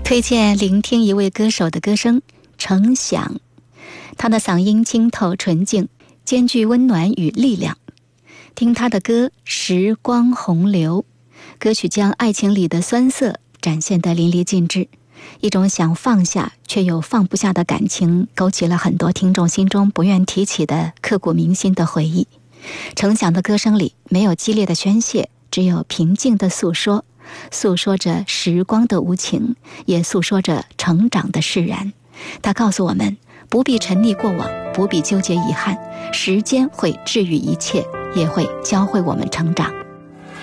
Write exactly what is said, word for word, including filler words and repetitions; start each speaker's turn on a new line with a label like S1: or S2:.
S1: 推荐聆听一位歌手的歌声，程响。他的嗓音清透纯净，兼具温暖与力量。听他的歌《时光洪流》，歌曲将爱情里的酸涩展现得淋漓尽致，一种想放下却又放不下的感情，勾起了很多听众心中不愿提起的刻骨铭心的回忆。程响的歌声里没有激烈的宣泄，只有平静的诉说，诉说着时光的无情，也诉说着成长的释然。他告诉我们，不必沉溺过往，不必纠结遗憾，时间会治愈一切，也会教会我们成长。